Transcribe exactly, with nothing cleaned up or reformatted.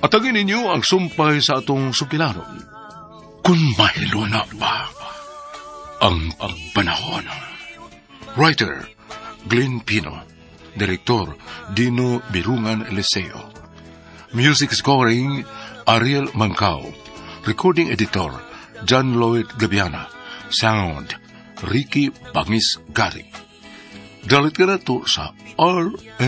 Atagin ninyo ang sumpay sa atong sukilanon. Kung mahilo na ba ang panahon. Writer, Glenn Pino. Direktor, Dino Birungan Eliseo. Music scoring, Ariel Mancao. Recording editor, John Lloyd Gabiana. Sound, Ricky Bangis Garing. Dalit ka na to sa R